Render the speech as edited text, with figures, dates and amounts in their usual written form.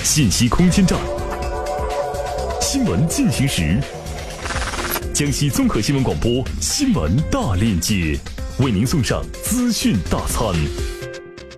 信息空间站，新闻进行时，江西综合新闻广播新闻大链接，为您送上资讯大餐。